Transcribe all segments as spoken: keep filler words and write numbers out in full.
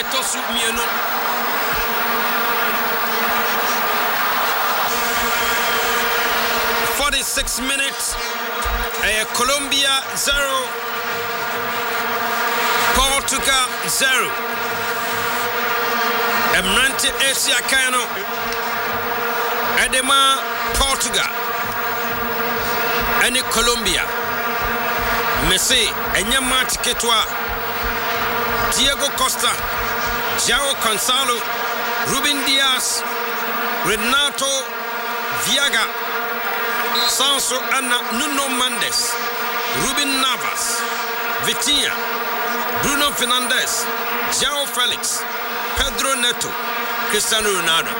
etosu mienu. forty-six minutes. Uh, Colombia zero. Portugal zero. Emranti Asia Kano. Edema Portugal. And Colombia. Messi, Enyama Tiketwa. Diego Costa. João Cancelo. Ruben Diaz. Renato Viaga. Sanso Ana Nuno Mendes. Ruben Navas. Vitinha. Bruno Fernandes. João Felix. Pedro Neto. Cristiano Ronaldo.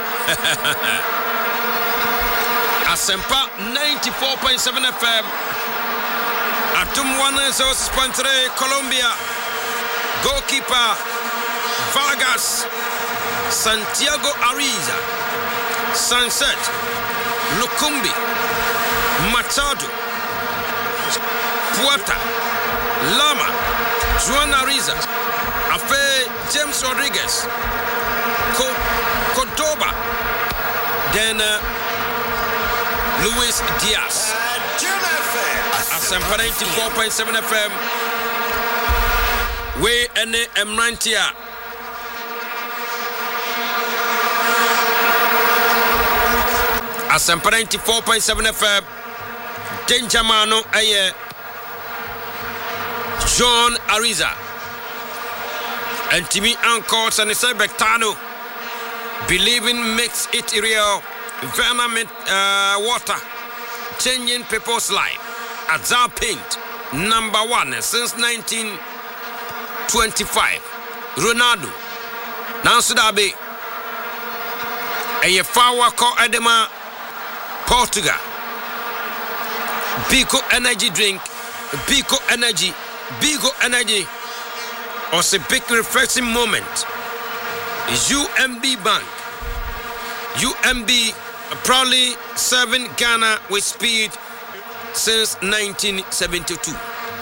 Asempa ninety-four point seven F M. Atum one oh six point three Colombia. Goalkeeper Vargas. Santiago Ariza. Sunset. Lukumbi. Machado. Puerta. Lama. Juan Ariza. Afe James Rodriguez. Cordoba. Then uh, Luis Diaz. Asempa ninety-four point seven F M. We ene Emrantia. Asempa ninety-four point seven F M. Denjamano aye. John Ariza. And Timmy Ancors and Isai Bectano. Believing makes it real. Environment uh, water. Changing people's life. Azar Paint. Number one since nineteen twenty-five. Ronaldo. Nansu Dabe. Eye Fawa Ko Edema. Portugal. Biko energy drink. Biko energy. Bigo energy. Was a big refreshing moment. U M B Bank. U M B proudly serving Ghana with speed since nineteen seventy-two.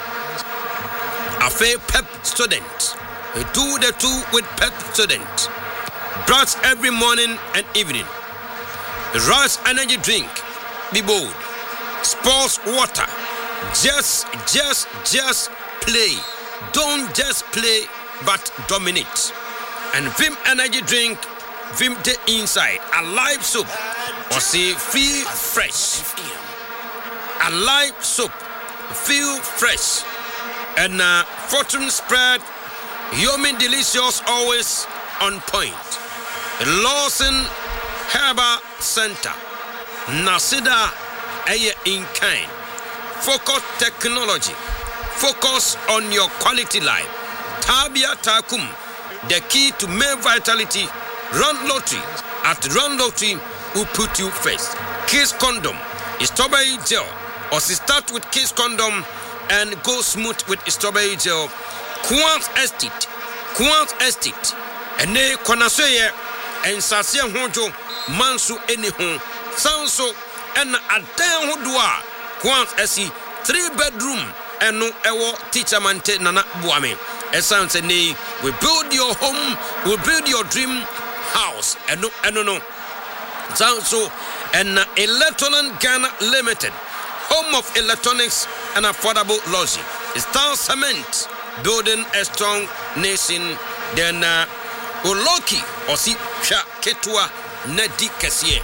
A fair pep student. A do the two with pep student. Brush every morning and evening. Rush energy drink. Be bold. Sports water. Just, just, just play. Don't just play, but dominate. And Vim energy drink, Vim the inside. A live soap. Or say feel fresh. A live soap. Feel fresh. And uh, fortune spread. Yummy delicious, always on point. Lawson Herbal Center. Nasida Aye in kind. Focus technology. Focus on your quality life. Tabia Takum. The key to male vitality. Run lottery. At Run Lottery will put you first. Kiss condom. Strawberry gel. Or start with Kiss condom and go smooth with strawberry gel. Quant Estate. Quant Estate. And they konasoye and sasia honjo mansu anyhon. Sanso and adan hodua. Quant Estate. Three bedroom. And no ewo teacher mante nana buame. Esan say nee, we build your home, we build your dream house. And no, and no, no. So, and uh, Electronic Ghana Limited, home of electronics and affordable lodging. Star Cement, building a strong nation. Then uh, Oloki, Osi Sha Ketua Nedi Kessie.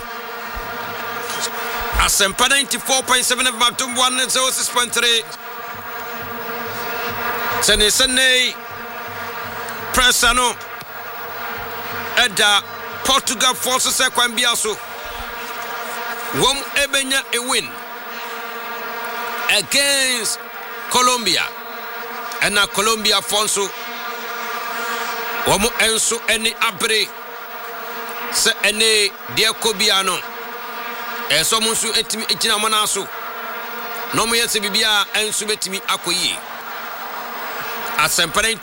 Asempa ninety-four point seven of Batum one and zero six point three. Sene Sene Presano Eda Portugal forces a Kwambiaso. Wom Ebenya a win against Colombia. And now Colombia Fonso Womo Enso any Abre Se Ene Dia Kobiano. E so munsu etimi etina monaso. No mo yese bibia enso betimi akoyi. Asempa